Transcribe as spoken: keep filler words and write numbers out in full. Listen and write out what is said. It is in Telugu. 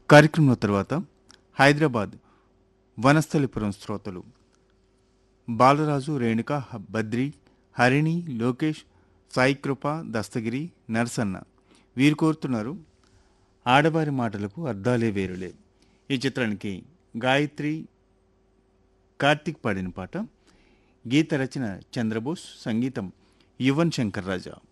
కార్యక్రమం తర్వాత హైదరాబాద్ వనస్థలిపురం శ్రోతలు బాలరాజు, రేణుక, హ- బద్రి, హరిణి, లోకేష్, సాయికృప, దస్తగిరి, నరసన్న వీరు కోరుతున్నారు ఆడవారి మాటలకు అర్థాలే వేరులే. ఈ చిత్రానికి గాయత్రి, కార్తిక్ పాడిన పాట. గీత రచన చంద్రబోస్, సంగీతం యువన్ శంకర్ రాజా.